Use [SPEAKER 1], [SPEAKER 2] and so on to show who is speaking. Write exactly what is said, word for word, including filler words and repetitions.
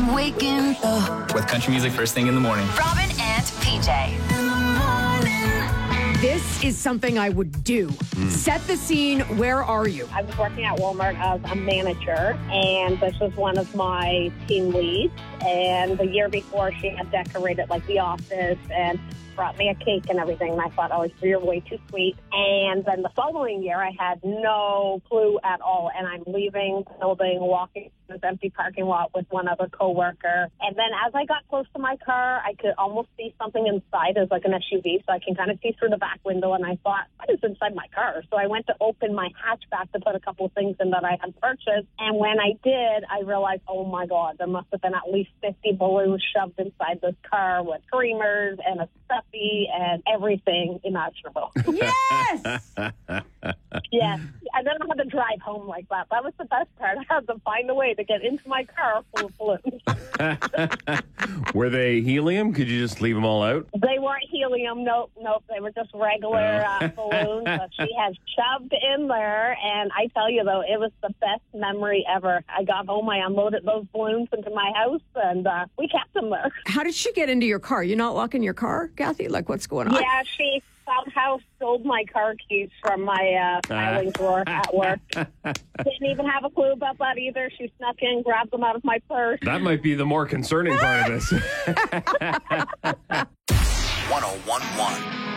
[SPEAKER 1] I'm waking up
[SPEAKER 2] with country music first thing in the morning.
[SPEAKER 1] Robin and P J. In the morning.
[SPEAKER 3] This is something I would do. Mm. Set the scene. Where are you?
[SPEAKER 4] I was working at Walmart as a manager, and this was one of my team leads. And the year before, she had decorated like the office and brought me a cake and everything. And I thought, oh, you're way too sweet. And then the following year, I had no clue at all. And I'm leaving the building, walking this empty parking lot with one other coworker. And then as I got close to my car, I could almost see something inside as like an S U V. So I can kind of see through the back window. And I thought, what is inside my car? So I went to open my hatchback to put a couple of things in that I had purchased. And when I did, I realized, oh my God, there must have been at least fifty balloons shoved inside this car with creamers and a stuffy and everything imaginable.
[SPEAKER 3] Yes!
[SPEAKER 4] Yes. I don't know how to drive home like that. That was the best part. I had to find a way to get into my car full of balloons.
[SPEAKER 5] Were they helium? Could you just leave them all out?
[SPEAKER 4] They weren't helium. Nope, nope. They were just regular uh, balloons that she had shoved in there. And I tell you, though, it was the best memory ever. I got home, I unloaded those balloons into my house, and uh, we kept them there.
[SPEAKER 3] How did she get into your car? You're not locking your car, Kathy? Like, what's going on?
[SPEAKER 4] Yeah, she somehow stole my car keys from my uh, filing drawer at work. Didn't even have a clue about that either. She snuck in, grabbed them out of my purse.
[SPEAKER 5] That might be the more concerning part of this.
[SPEAKER 6] one oh one point one